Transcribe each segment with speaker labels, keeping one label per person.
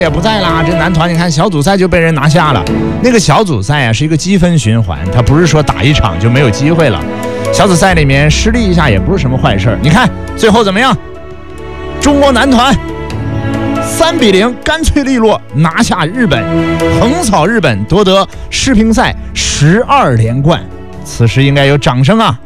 Speaker 1: 也不在啦，这男团你看小组赛就被人拿下了。那个小组赛啊是一个积分循环，它不是说打一场就没有机会了。小组赛里面失利一下也不是什么坏事。你看最后怎么样？中国男团3-0，干脆利落拿下日本，横扫日本，夺得世乒赛12连冠。此时应该有掌声啊！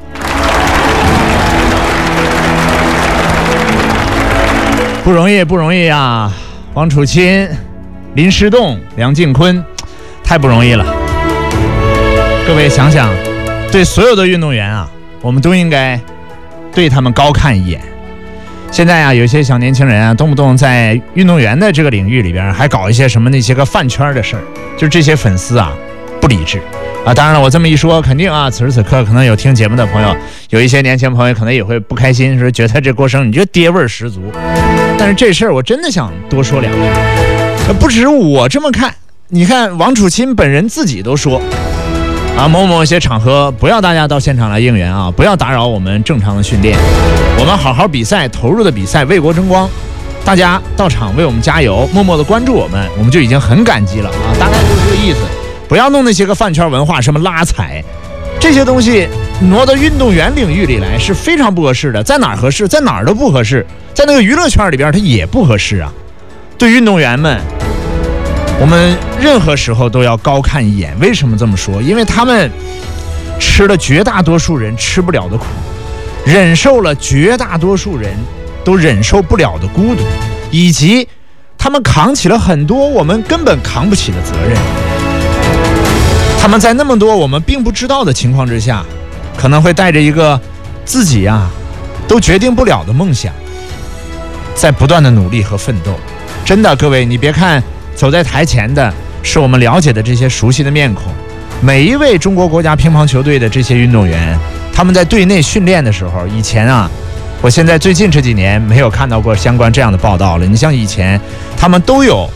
Speaker 1: 不容易，不容易啊！王楚钦、林诗栋、梁靖昆，太不容易了。各位想想，对所有的运动员啊，我们都应该对他们高看一眼。现在啊，有些小年轻人啊，动不动在运动员的这个领域里边，还搞一些什么那些个饭圈的事儿，就这些粉丝啊，不理智啊。当然了，我这么一说，肯定啊，此时此刻可能有听节目的朋友，有一些年轻朋友可能也会不开心，说觉得这郭生你这爹味儿十足。但是这事儿我真的想多说两句，不止我这么看，你看王楚钦本人自己都说啊，某些场合不要大家到现场来应援啊，不要打扰我们正常的训练，我们好好比赛，投入的比赛，为国争光，大家到场为我们加油，默默的关注我们就已经很感激了啊，大概就是这个意思。不要弄那些个饭圈文化，什么拉踩这些东西挪到运动员领域里来是非常不合适的，在哪儿合适，在哪儿都不合适，在那个娱乐圈里边它也不合适啊。对运动员们，我们任何时候都要高看一眼。为什么这么说？因为他们吃了绝大多数人吃不了的苦，忍受了绝大多数人都忍受不了的孤独，以及他们扛起了很多我们根本扛不起的责任。他们在那么多我们并不知道的情况之下，可能会带着一个自己啊都决定不了的梦想，在不断的努力和奋斗。真的，各位，你别看走在台前的是我们了解的这些熟悉的面孔，每一位中国国家乒乓球队的这些运动员，他们在队内训练的时候，以前啊，我现在最近这几年没有看到过相关这样的报道了。你像以前他们都有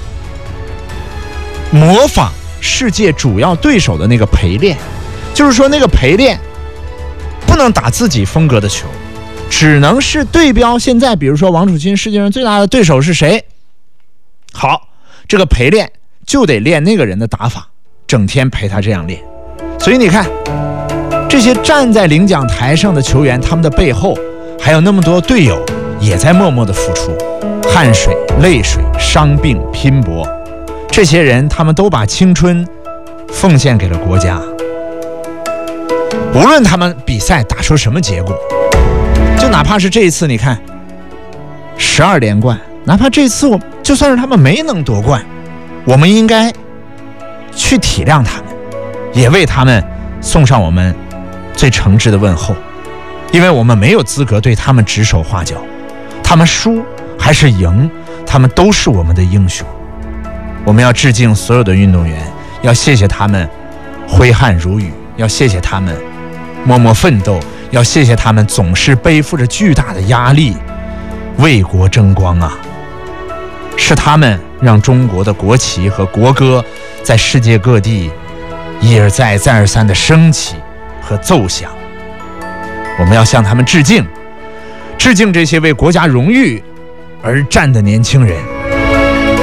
Speaker 1: 模仿世界主要对手的那个陪练，就是说那个陪练不能打自己风格的球，只能是对标现在比如说王楚钦世界上最大的对手是谁，好，这个陪练就得练那个人的打法，整天陪他这样练。所以你看这些站在领奖台上的球员，他们的背后还有那么多队友也在默默的付出，汗水、泪水、伤病、拼搏，这些人他们都把青春奉献给了国家。无论他们比赛打出什么结果，就哪怕是这一次你看12连冠，哪怕这次就算是他们没能夺冠，我们应该去体谅他们，也为他们送上我们最诚挚的问候。因为我们没有资格对他们指手画脚，他们输还是赢，他们都是我们的英雄。我们要致敬所有的运动员，要谢谢他们挥汗如雨，要谢谢他们默默奋斗，要谢谢他们总是背负着巨大的压力为国争光啊！是他们让中国的国旗和国歌在世界各地一而再再而三的升起和奏响。我们要向他们致敬，致敬这些为国家荣誉而战的年轻人。